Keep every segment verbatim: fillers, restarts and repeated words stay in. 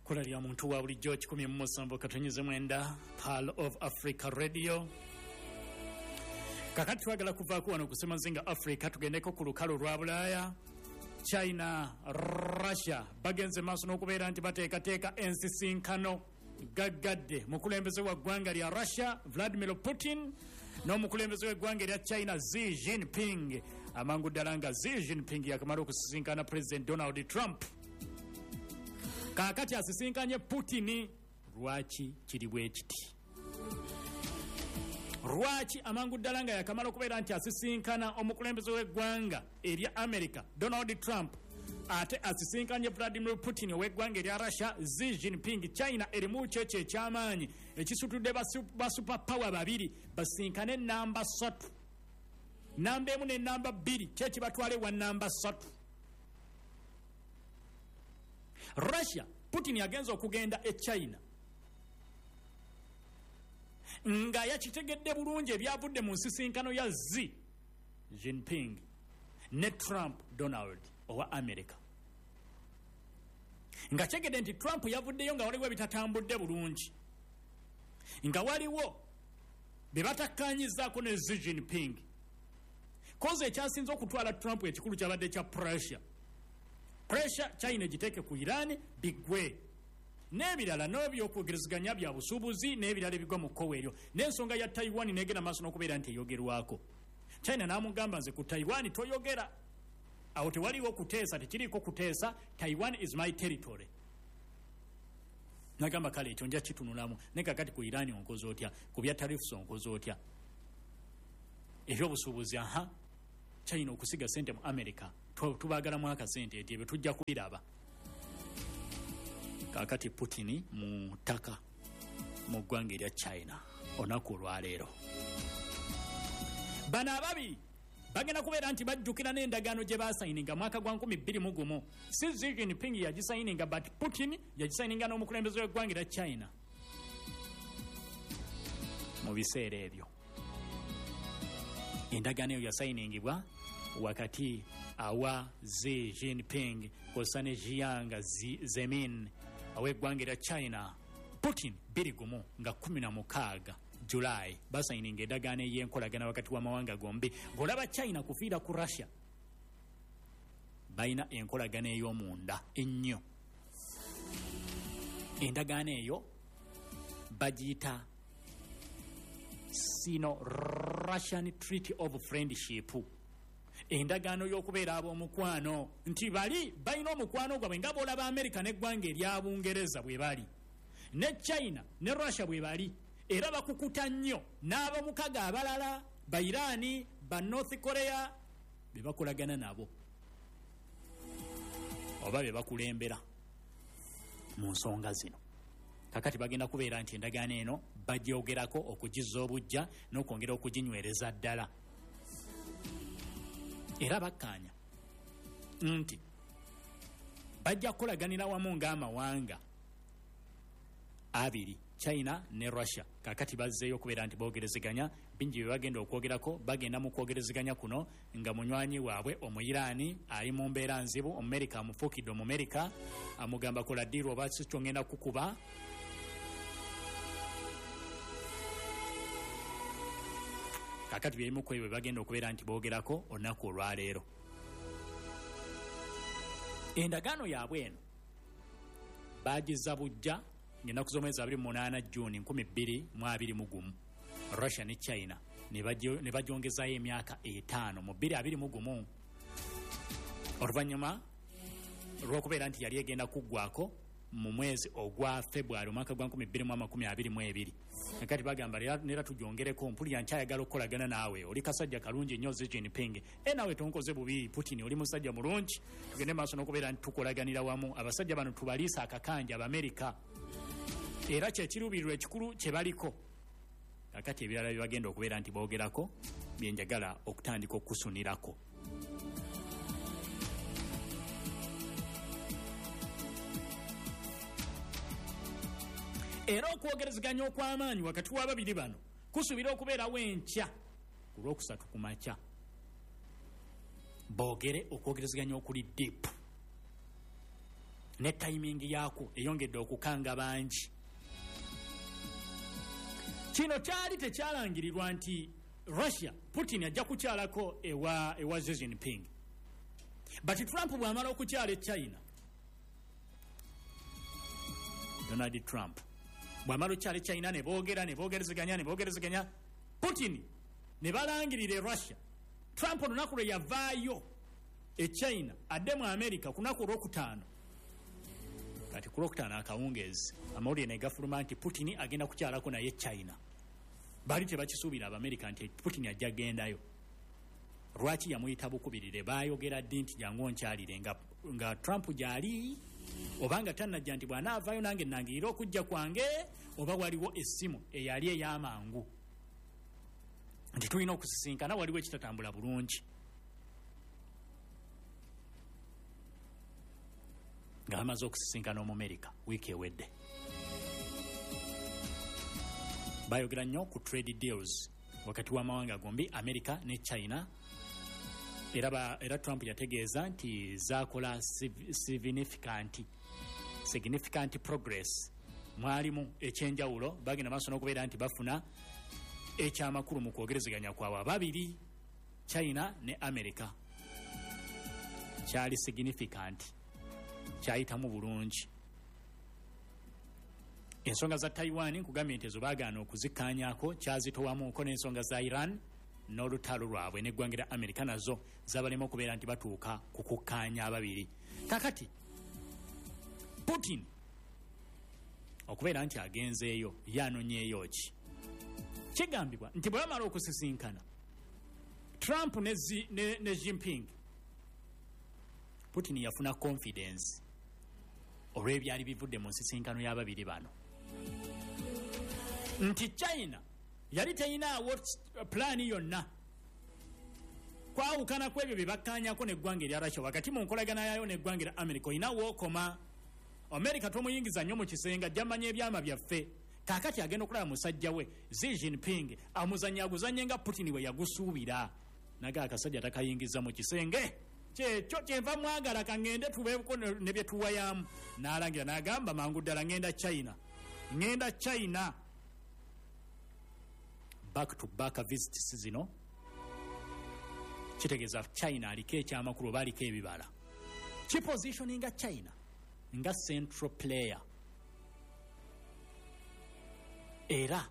Kula lya muntu wa bulijjo kikumi mu musanvu katonyize mwenda Pearl of Africa Radio. Kakati twagala kuvaako wano kusema nzinga Africa tugendeko ku lukalo lwa Bulaaya. China, Russia bagenze maaso n'okubeera nti bateekateeka ensisinkano gaggadde mukulembeze wa ggwanga lya Russia Vladimir Putin n'omukulembeze w'eggwanga lya China Xi Jinping. Amangu ddala nga Xi Jinping yakamala okusisinkana President Donald Trump. Kakati asisinkanye Putin. Lwaki kiri bwe kiti? Lwaki amangu ddala nga yakamala okubeera nti asisinkana omukulembeze w'eggwanga erya America Donald Trump ate asisinkanye Vladimir Putin ow'eggwanga erya Russia Xi Jinping? China erimu kyekyo ekyamaanyi ekisutudde ba super power babiri basinkane namba ssatu, namba emu ne namba bbiri kyekibatwale wa namba ssatu. Russia Putin yagenza okugenda e China nga yakitegedde bulungi ebyavudde mu nsisinkano ya Xi Jinping ne Trump Donald owa America, nga kyegedde nti Trump yavuddeyo nga waliwo ebitatambudde bulungi, nga waliwo be batakkaanyizaako ne Xi Jinping. Koze ekyasinze okutwala Trump ekikulu kyabadde kya pressure pressure China giteeke ku Iran bigwe n'ebirala n'ebyokwogerezeganya bya busuubuzi n'ebirala ebigwa mu kkowe eryo, n'ensonga ya Taiwan negenda maaso n'okubeera nti eyogerwako. China n'amugamba nze ku Taiwan toyogera, awo tewaliwo kuteesa, tekiriiko kuteesa. Taiwan is my territory. Nagamba kale ekyo nja kitunulamu. Ne kakati ku Iran onkoze otya, ku bya tariffs onkoze otya, ebyobusuubuzi aha China okusiga sente mu America tubaagalamu akasente eti ebyo tujja kubiraba. Kakati Putin mu ttaka mu ggwanga erya China olunaku olwaleero. Bano ababiri bagenda kubeera nti bajjukira n'endagaano gye baasayininga mwaka gwa nkumi bbiri mu gumu. Si Xi Jinping yagisayininga, but Putin yagisayininga n'omukulembeze w'eggwanga erya China mu biseera ebyo. Endagaano eyo yasayiningibwa wakati awa Xi Jinping kw'ossa ne Jiang Zemin aw'eggwanga erya China. Putin bbiri gumu nga kumi na mukaaga July basayininga endagaano ey'enkolagana wakati w'amawanga gombi. Ng'olaba China kufiira ku Russia balina enkolagana ey'omunda ennyo. Endagaano eyo bagiyita Sino Russian Treaty of Friendship, endagaano y'okubeera ab'omukwano, nti bali balina omukwano gwabwe nga bw'olaba America n'eggwanga erya Bungereza bwe bali, ne China ne Russia bwe bali, era bakukuta nnyo n'abamukaga abalala ba Iran, ba North Korea be bakolagana nabo oba be bakulembera mu nsonga zino. Kakati bagenda kubeera nti endagaano eno bagyogerako okugizza obujja n'okwongera okuginywereza ddala, era bakkaanya nti bajja kukolaganira wamu ng'amawanga abiri, China ne Russia. Kakati bazzeeyo okubeera nti boogerezeganya bingi bye bagenda okwogerako. Bagenda mu kwogerezeganya kuno nga munywanyi waabwe Omuyiraani ali mu mbeera nzibu, Omumerika amufuukidde Omumerika amugamba kola ddiiru oba si kyongenda kukuba. Kakati byerimu ku ebyo bagenda okubeera nti boogerako olunaku olwaleero. Endagaano yaabwe eno baagizza bujja ng'ennaku z'omwezi abiri mu munaana Juni nkumi bbiri mu abiri mu gumu. Russia ne China ne bagyongezayo emyaka etaano mu bbiri abiri mu gumu, oluvannyuma olw'okubeera nti yali egenda kuggwako mu mwezi ogwa February omwaka gwa nkumi bbiri mu amakumi abiri mu ebiri. Kakati bagamba neera tugyongereko, mpulira nkyayagala okukolagana naawe, oli kasajja kalungi nnyo Xi Jinping, e naawe tonkoze bubi Putin, oli musajja mulungi, tugende maaso n'okubeera nti tukolaganira wamu. Abasajja bano tubaliisa akakanja Abamerika, era kyekiruubirirwa ekikulu kye baliko. Kakati ebirala bye bagenda okubeera nti boogerako bye njagala okutandika okusunirako. Era okwogerezeganya okw'amaanyi wakati w'ababiri bano kusuubira okubeerawo enkya ku lwokusatu ku makya. Boogere okwogerezeganya okuli deep. ne timing yaako eyongedde okukanga bangi. Kino kyali tekyalangirirwa nti Russia Putin ajja kukyalako ewa ewa Xi Jinping. But Trump bw'amala okukyala e China, Donald Trump bw'amala okukyala e China ne boogera ne boogerezeganya ne boogerezeganya, Putin ne balangirira e Russia. Trump olunaku lwe yavaayo e China adde mu America ku lunaku olwokutaano, kati ku lwokutaano akawungeezi amawulire ne gafuluma nti Putin agenda kukyalako naye China. Baali tebakisuubira Abamerika nti Putin ajja gendayo. Lwaki yamuyita bukubirire? Baayogera ddi nti jangu nkyalire nga, nga Trump gyali, obanga tannajja nti bw'anaavaayo nange nangirira okujja kwange, oba waliwo essimu eyali ey'amangu nti tulina okusisinkana, waliwo ekitatambula bulungi. Nga bamaze okusisinkana Omumerika wiiki ewedde. Bayogera nnyo ku trade deals wakati w'amawanga gombi, America ne China. Era, ba, era Trump yategeeza nti zaakola significant, significant progress. Mwalimu ekyenjawulo, bagenda maaso n'okubeera nti bafuna ekyamakulu mu kwogerezeganya kwabwe ababiri, China ne America. Kyali significant, kyayitamu bulungi. Ensonga za Taiwan nkugambye nti ezo baagaana okuzikkaanyaako, kyazitowamuuko n'ensonga za Iran n'olutalo lwabwe n'eggwanga lya America nazo zabalema okubeera nti batuuka ku kukkaanya ababiri. Kakati Putin okubeera nti agenzeeyo yanonyeeyo ki? Kigambibwa nti bwe bamala okusisinkana Trump ne, zi, ne, ne Jinping, Putin yafuna confidence olw'ebyali bivudde mu nsisinkano y'ababiri bano, nti China yali teyinaawo plan yonna kwawukana kwebyo bye bakkaanyako n'eggwanga erya Russia wakati mu nkolagana yayo n'eggwanga erya America. Oyinaawo okoma. America tomuyingiza nnyo mu kisenga, ajja mmanya ebyama byaffe. Kaakati agenda okulaba musajja we Xi Jinping amuzanya aguzanye nga Putin we yagusuubira. Naga akasajja takayingiza mu kisenge. Kyekyo kyenva mwagala kangende tubeeko ne bye tuwayamu. N'alangira n'agamba mangu ddala ngenda China. Ngenda China. Back to back visits zino kitegeeza China aliko ekyamakulu oba aliko ebibala. Kipositioninga China nga central player. Era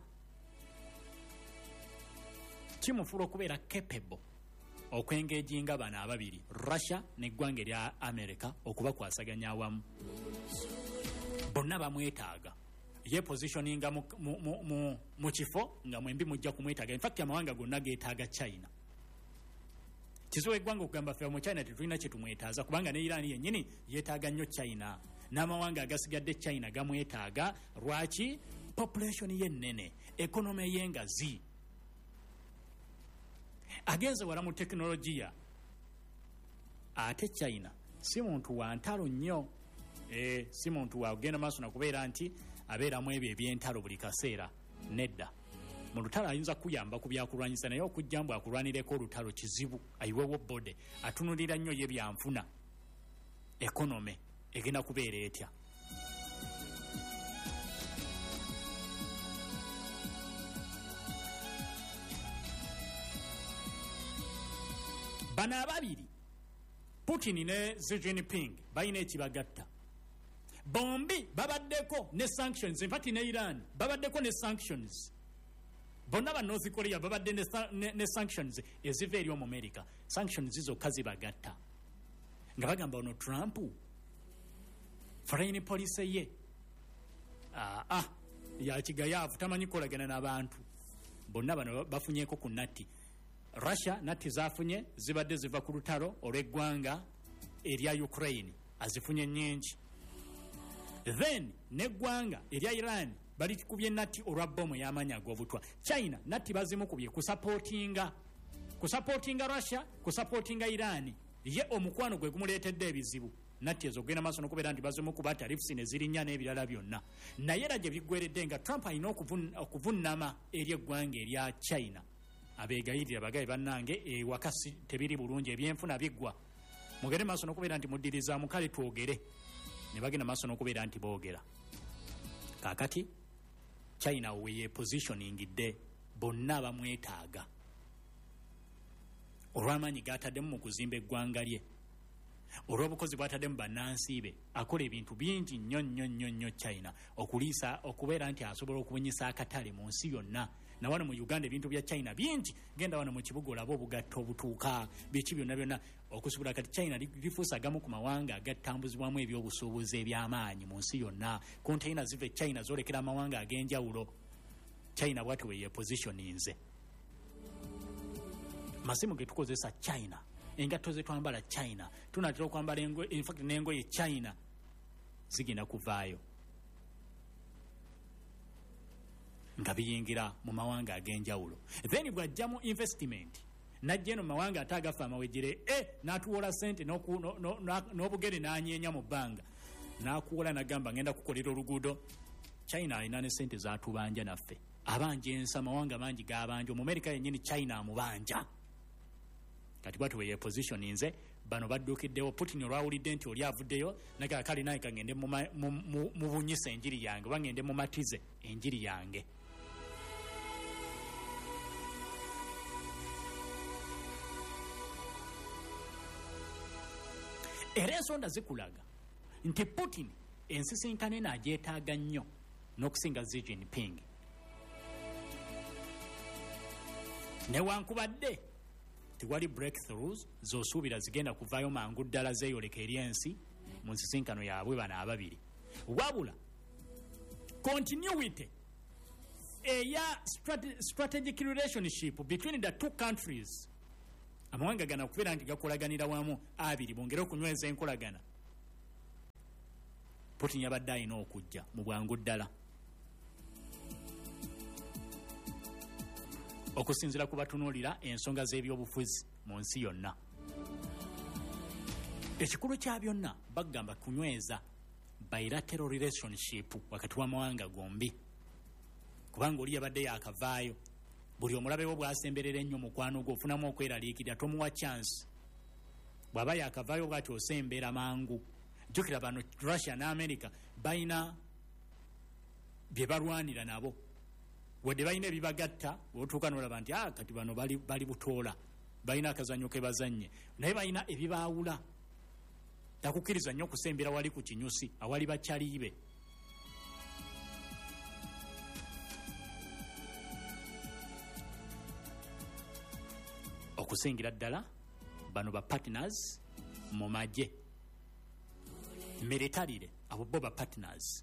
kimufuula okubeera capable okwengejinga bano ababiri, Russia n'eggwanga erya America, okubakwasaganya awamu. Bonna bamwetaaga. Ye positioninga mu, mu, mu, mu, mu kifo nga mwembi mujja kumwetaaga. In fact amawanga gonna geetaaga China. Kizibu eggwanga okugamba ffe mu China tetulina kye tumwetaaza, kubanga ne Iran yennyini yeetaaga nnyo China. N'amawanga agasigadde China gamwetaaga. Lwaki? Population ye nnene, economy ye ngazi, agenze wala mu teknologiya. Ate China si muntu wa ntalo nnyo, e, si muntu wa kugenda maaso na kubeera nti abeeramu ebyo ebyentalo buli kaseera. Nedda, mu lutalo ayinza kuyamba ku byakulwanyisa, naye okujja mbu akulwanireko olutalo kizibu. Ayiwewo bode atunulira nnyo ye byanfuna, economy egenda kubeera etya. Bano ababiri Putin ne Xi Jinping balina ekibagatta. Bombi babaddeko ne sanctions, in fact ne Iran babaddeko ne sanctions. Bonna ba North Korea babadde ne, ne, ne sanctions eziva eri mu America. Sanctions zokka zibagatta. Nga bagamba ono Trump foreign policy ye ah, ah, ya kigayaavu, tamanyi kolagana n'abantu. Bonna bano bafunyeeko ku natti. Russia natti zafunye zibadde ziva ku lutalo olw'eggwanga erya Ukraine, azifunye nnyingi. Then n'eggwanga erya Iran balikubye natti olwa bomu y'amaanyi ag'obutwa. China natti bazimukubye kusapootinga kusapootinga Russia, kusapootinga Iran. Ye omukwano gwe gumuleetedde ebizibu. Natti ezo genda maaso n'okubeera nti bazimukuba tarifusi ne zirinnya n'ebirala byonna. Naye era gye biggweredde nga Trump alina okuvunnama eri eggwanga erya China. Abeegayirira bagaye bannange ewakasi tebiri bulungi, ebyenfuna biggwa. Mugere maaso n'okubeera nti muddiriza mukale twogere. ne bagenda maaso n'okubeera nti boogera. Kaakati China we yepositioningidde bonna bamwetaaga olw'amaanyi g'ataddemu mu kuzimba eggwanga lye, olw'obukozi bw'ataddemu bannansi be. Akola ebintu bingi nnyo nnyo nnyo nnyo China okuliisa okubeera nti asobola okubunyisa akatale mu nsi yonna. Na wano mu Uganda ebintu bya China bingi. Genda wano mu kibuga olaba obugatto obutuuka biki byonna byonna okusobola kati China lifuusa agamu ku mawanga agatambuzibwamu ebyobusuubuzi eby'amaanyi mu nsi yonna. Container ziva e China zolekera amawanga ag'enjawulo. China bw'ati we yepositioninze. Masimu ge tukozesa China, engatto ze twambala China, tunatera okwambala engoye, in fact n'engoye China zigenda kuvaayo nga biyingira mu mawanga ag'enjawulo. Then bw'ajja mu investment najja eno mu mawanga ate agafa amawejjere e n'atuwola ssente n'obugere n'anyeenya mu bbanga n'akuwola n'agamba ngenda kukolera oluguudo. China alina ne ssente zaatubanja naffe. Abanja ensi amawanga mangi g'abanja. Mu America yennyini China amubanja. Kati bw'ati we yepositioninze. Bano badduukiddewo. Putin olwawulidde nti oli avuddeyo nagaa kale naye kangende mu bunyisa enjiri yange oba ngende mu matize enjiri yange. Era ensonda zikulaga nti Putin ensisinkano n'agyetaaga nnyo n'okusinga Xi Jinping. Newankubadde tewali breakthroughs z'osuubira zigenda kuvaayo mangu ddala zeeyoleka eri ensi mu nsisinkano yaabwe bano ababiri. Wabula continuity eya strategic relationship between the two countries, amawanga gana okubeera nti gakolaganira wamu abiri bongere okunyweza enkolagana, Putin yabadde alina okujja mu bwangu ddala okusinzira ku batunuulira ensonga z'ebyobufuzi mu nsi yonna. Ekikulu kya byonna bagamba kunyweza bilateral relationship wakati w'amawanga gombi, kubanga oli yabadde yakavaayo. Buli omulabewo bw'asemberera ennyo mukwano gwe ofunamu okweraliikirira, tomuwa chance. Bw'aba yakavaayo bw'ati osembera mangu. Jjukira bano Russia ne America balina bye balwanira nabo. Wadde balina ebibagatta, otuuka n'olaba nti ah, kati bano bali, bali butoola, balina akazannyo ke bazannye, naye balina ebibaawula. Takukkiriza nnyo okusembera wali ku kinyusi awali bakyaliibe. Okusingira ddala bano ba partners mu magye militarire, abo bo ba partners.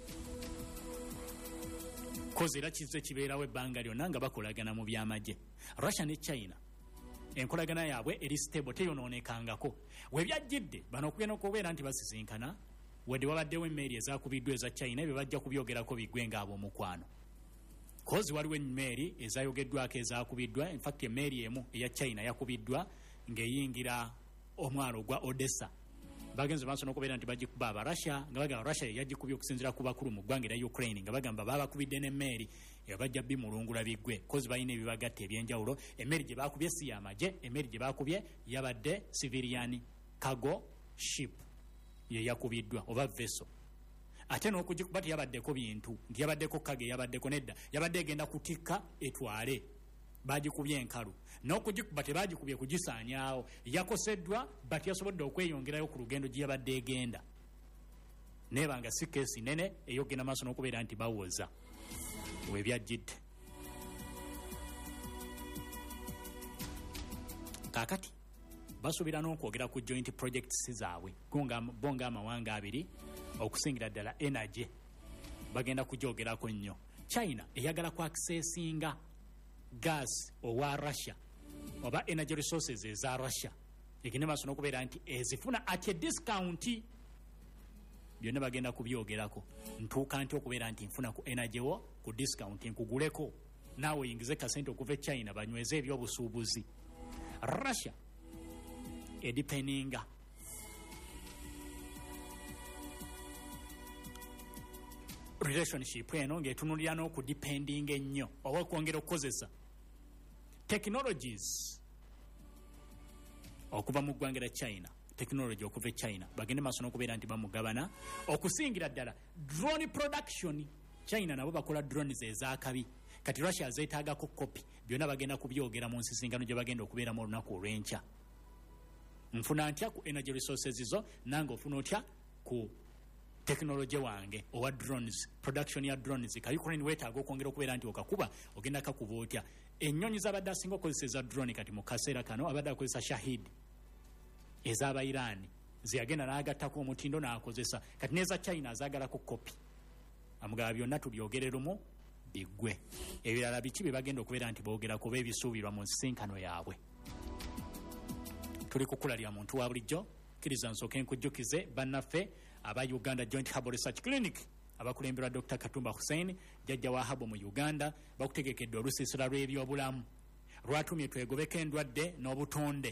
Kozi era kize kibeerawo ebbanga lyonna nga bakolagana mu byamagye. Russia ne China enkolagana yaabwe eri stable, teyonoonekangako. We byajjidde bano okugenda okubeera nti basisinkana, wadde wabaddewo emmeeri ezaakubiddwa eza China ebyo bajja kubyogerako bigwe ng'ab'omukwano. Kozi waliwo emmeeri ezayogeddwako ezaakubiddwa, in fact emmeeri emu eya China yakubiddwa ng'eyingira omwalo gwa Odessa. Bagenze maaso n'okubeera nti bagikuba aba Russia, nga bagamba Russia yagikubye okusinziira ku bakulu mu ggwanga erya Ukraine, nga bagamba babakubidde n'emmeeri ebajja bimulungula biggwe. Kozi balina ebibagatta eby'enjawulo. Emmeeri gye baakubye si y'amagye, emmeeri gye baakubye yabadde civilian cargo ship ye yakubiddwa oba vessel. Ate n'okugikuba teyabaddeko bintu nti yabaddeko kage, yabaddeko nedda, yabadde egenda kutikka etwale. Bagikubye enkalu. N'okugikuba tebagikubye kugisaanyaawo, yakoseddwa but yasobodde okweyongerayo ku lugendo gye yabadde egenda. Nebanga si keesi nene eyogenda maaso n'okubeera nti bawoza we byajjidde. Kaakati basuubira n'okwogera ku joint projects zaabwe bonga amawanga abiri okusingira ddala energy bagenda kugyogerako nnyo. China eyagala ku accessinga gas owa Russia oba energy resources eza Russia egende maaso n'okubeera nti ezifuna at a discount. Byonna bagenda kubyogerako. Ntuuka nti okubeera nti nfuna ku energy wo ku discount nkuguleko naawe oyingize kasente okuva e China banyweze ebyobusuubuzi. Russia edipeninga relationship eno ng'etunulira n'okudipendinga ennyo oba okwongera okukozesa technologies okuva mu ggwanga lya China technology okuva e China bagende maaso n'okubeera nti bamugabana okusingira ddala drone production. China nabo bakola drones ez'akabi kati Russia zeetaagako kopi byonna bagenda kubyogera mu nsisinkano gye bagenda okubeeramu olunaku olw'enkya. Nfuna ntya ku energy resources zo nange ofuna otya ku technology wange owa drones production ya drones ka Ukraine weetaaga okwongera okubeera nti okakuba ogenda kakuba otya. Ennyonyi z'abadde asinga okukozesa drone kati mu kaseera kano abadde akozesa Shahid ez'aba Iran zeyagenda n'agattako omutindo n'akozesa kati n'eza China azaagalako kopi. Amugaba byonna tubyogererumu biggwe. Ebirala biki bye bagenda okubeera nti boogerako beebisuubirwa mu nsisinkano yaabwe. Tuli kukulalya muntu wa bulijjo kkiriza nsooke nkujjukize bannaffe aba Uganda Joint Herbal Research Clinic abakulemberwa Doctor Katumba Hussein jjajja wa habo mu Uganda bakutegekedde olusiisira lw'ebyobulamu lwatumye twegobeko endwadde n'obutonde.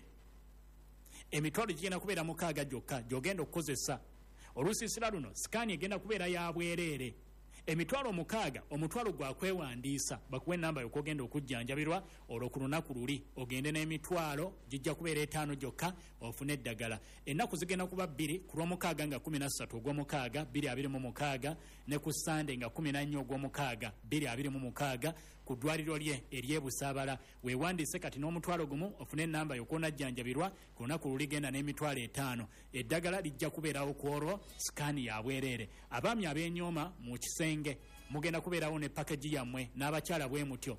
Emitwalo gigenda kubeera mukaaga gyokka gy'ogenda okukozesa. Olusiisira luno sikaani egenda kubeera ya bwereere. Emitwalo mukaaga omutwalo gwa kwewandiisa bakuwa ennamba y'okugenda okujjanjabirwa olwo ku lunaku luli ogende n'emitwalo gijja kubeera etaano gyokka ofune eddagala. Ennaku zigenda kuba bbiri ku lw'omukaaga nga kumi na ssatu ogw'omukaaga bbiri abiri mu mukaaga ne ku Sande nga kumi na nnya ogw'omukaaga bbiri abiri mu mukaaga ku ddwaliro lye ery'e Busaabala. Weewandiise kati n'omutwalo gumu ofune ennamba y'okwonajjanjabirwa ku lunaku luli genda n'emitwalo etaano. Eddagala lijja kubeerawo ku olwo sikaani ya bwereere. Abaami ab'enyooma mu kisenge mugenda kubeerawo ne package yammwe n'abakyala bwe mutyo.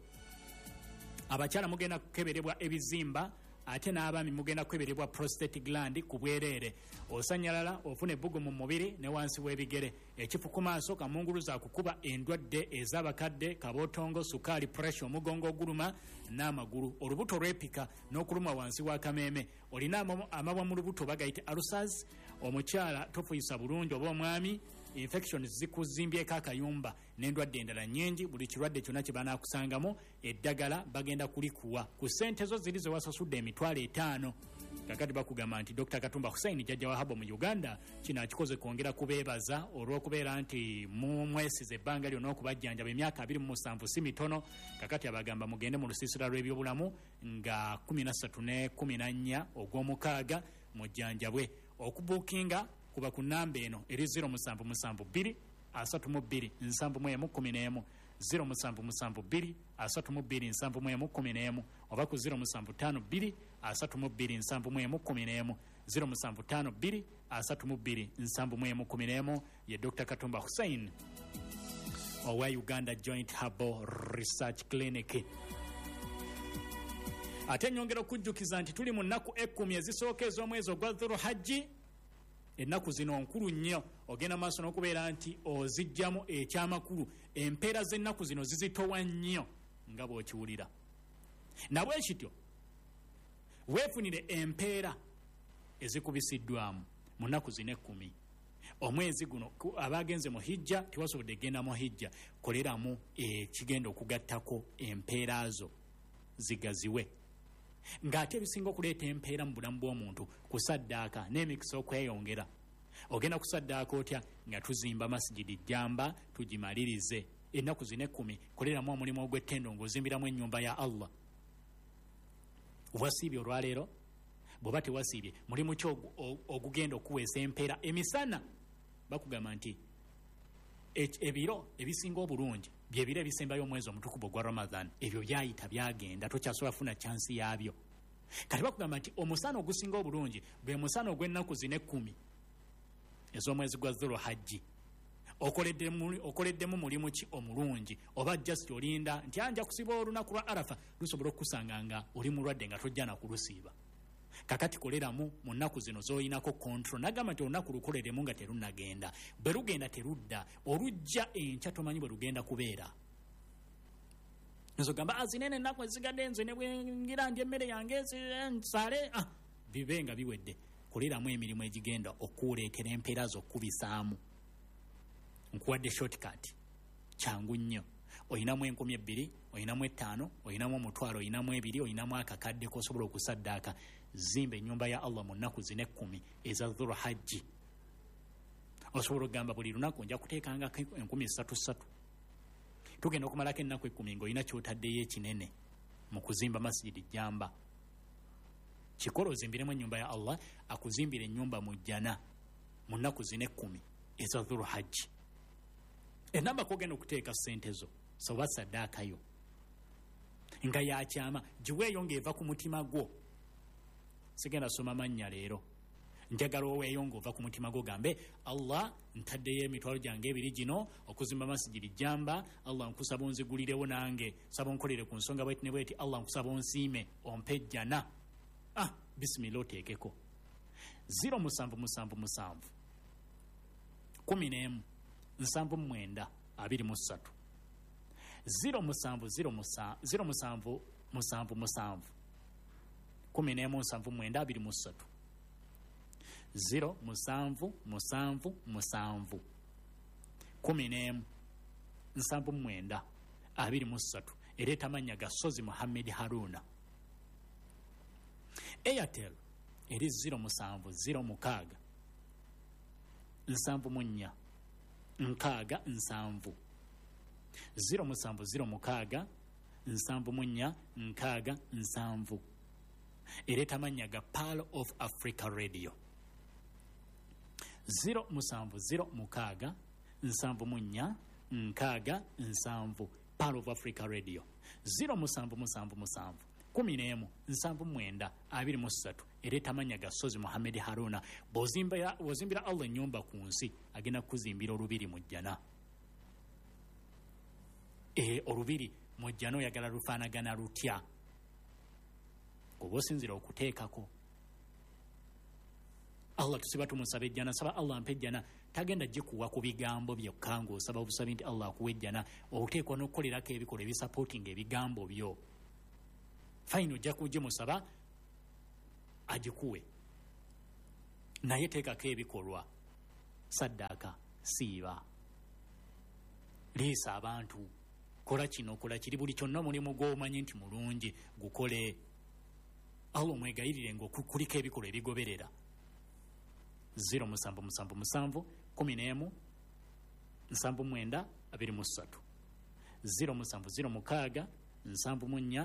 Abakyala mugenda kukeberebwa ebizimba ate n'abaami mugenda kweberebwa prostate gland ku bwereere. Osanyalala ofune ebbugu mu mubiri ne wansi w'ebigere. Ekifu ku maaso kamunguluza akukuba endwadde ez'abakadde kabootongo sukaali pressure omugongo oguluma n'amagulu olubuto lwepika n'okuluma wansi wa kameeme. Olina amabwa mu lubuto bagayite ulcers. Omukyala tofuyisa bulungi oba omwami infections zikuzimbyeko akayumba n'endwadde endala nnyingi. Buli kirwadde kyonna kye banaakusangamu eddagala bagenda kulikuwa ku ssente zo ziri ze wasasudde emitwalo etaano. Kakati bakugamba nti Doctor Katumba Hussein jjajja wa habo mu Uganda kino akikoze kwongera kubeebaza olw'okubeera nti mu mwesize ebbanga lyonna okubajjanjaba emyaka abiri mu musanvu si mitono. Kakati abagamba mugende mu lusiisira lw'ebyobulamu nga kumi na ssatu ne kumi na nnya ogw'omukaaga mujjanjabwe. Okubuukinga kuba ku nnamba eno eri zero musanvu musanvu bbiri asatu mu bbiri nsanvu mu emu kkumi n'emu zero musanvu musanvu bbiri asatu mu bbiri nsanvu mu emu kkumi n'emu oba ku zero musanvu ttaano bbiri asatu mu bbiri nsanvu mu emu kkumi n'emu zero musanvu ttaano bbiri asatu mu bbiri nsanvu mu emu kkumi n'emu. Ye Doctor Katumba Hussein owa Uganda Joint Herbal Research Clinic. Ate nyongera okujjukiza nti tuli mu nnaku ekkumi ezisooka ez'omwezi ogwa Dhulhajji. Ennaku zino nkulu nnyo ogenda maaso n'okubeera nti ozijjamu ekyamakulu. Empeera z'ennaku zino zizitowa nnyo nga bw'okiwulira. Nabwe kityo weefunire empeera ezikubisiddwamu mu nnaku zino ekkumi. Omwezi guno abaagenze mu hijja tewasobodde genda mu hijja koleramu ekigenda okugattako empeera zo zigaziwe. Ng'ate ebisinga okuleeta empeera mu bulamu bw'omuntu kusaddaaka n'emikisa okweyongera. Ogenda kusaddaaka otya nga tuzimba masjidi jjamba tugimalirize. Ennaku zino ekkumi koleramu omulimu ogw'ettendo ng'ozimbiramu ennyumba ya Allah. Wasiibye olwaleero bw'oba tewasiibye mulimu ki ogugenda okuweesa empeera emisana. Bakugamba nti ebiro ebisinga obulungi bye biro ebisembayo omwezi omutukuvu ogwa Ramadan. Ebyo byayita byagenda tokyasobola funa chansi yaabyo. Kati bakugamba nti omusana ogusinga obulungi bwe musana ogw'ennaku zino ekkumi ez'omwezi gwa Dhulhajji. Okoleddemu mulimu ki omulungi oba just olinda nti anja kusiba olunaku lwa Arafa lusobola okukusanga nga oli mulwadde nga tojja na kulusiiba. Kakati koleramu mu nnaku zino z'oyinako control. Nagamba nti olunaku lukoleremu nga terunnagenda. Bwe lugenda terudda. Olujja enkya tomanyi bwe lugenda kubeera. Nzogamba azinene ennaku ezigadde nze ne bwe ngira ndya emmere yange nsale. Ah, bibe nga biwedde. Koleramu emirimu egigenda okuleetera empeera z'okkubisaamu. Nkuwadde shortcut. Kyangu nnyo. Oyinamu enkumi ebbiri, oyinamu ettaano, oyinamu omutwalo, oyinamu ebiri, oyinamu akakadde k'osobola okusaddaaka. Zimba ennyumba ya Allah mu nnaku zino ekkumi eza Dhulhajji. Osobola okugamba buli lunaku nja kuteekanga enkumi ssatu ssatu. Tugenda okumalako ennaku ekkumi ng'olina ky'otaddeyo ekinene mu kuzimba masjidi jjamba. kikola ozimbiremu ennyumba ya Allah akuzimbira ennyumba mu jjana mu nnaku zina ekkumi eza Dhulhajji. Enamba kogenda okuteeka ssente zo soba saddaakayo nga yakyama giweeyo ng'eva ku mutima gwo. Sigenda soma mannya leero, njagala oweeyo ng'ova ku mutima gwo gambe Allah ntaddeyo emitwalo gyange ebiri gino okuzimba masijidi jamba. Allah nkusaba onzigulirewo nange, saba onkolere ku nsonga bweti ne bweti. Allah nkusaba onsiime ompe jjana. Ah, bisimila oteekeko ziro musanvu musanvu musanvu kumi n'emu nsanvu mwenda abiri mu ssatu ziro musanvu ziro musa ziro musanvu musanvu musanvu kumi n'emu nsanvu mwenda abiri mu ssatu ziro musanvu musanvu musanvu kumi n'emu nsanvu mwenda abiri mu ssatu. Ereeta amannya ga Sozi Muhammad Haruna. Airtel eri ziro musanvu ziro mukaaga nsanvu mu nnya nkaaga nsanvu ziro musanvu ziro mukaaga nsanvu mu nnya nkaaga nsanvu. Ereeta amannya ga Pearl of Africa Radio. ziro musanvu ziro mukaaga nsanvu mu nnya nkaaga nsanvu Pearl of Africa Radio. ziro musanvu musanvu musanvu kumi n'emu nsanvu mwenda abiri mu ssatu. Ereeta amannya ga Sozi Muhammad Haruna. Bw'ozimbira Allah ennyumba ku nsi agenda kuzimbira olubiri mu jjana. E, olubiri mu jjana oyagala lufaanagana lutya? Oba osinzira okuteekako. Allah tusiba tumusaba ejjana, saba Allah mpe ejjana. Tagenda gikuwa ku bigambo byokka ng'osaba obusabi nti Allah akuwa ejjana. Oteekwa n'okukolerako ebikola ebisapootinga ebigambo byo. Fine, ojja kugimusaba agikuwe, naye teekako ebikolwa. Saddaaka, siiba, liisa abantu, kola kino kola kiri, buli kyonna omulimu gw'omanyi nti mulungi gukole. Allah omwegayirire ng'okuliko ebikolwa ebigoberera. ziro musanvu musanvu musanvu kumi n'emu nsanvu mwenda abiri mu ssatu ziro musanvu ziro mukaaga nsanvu mu nnya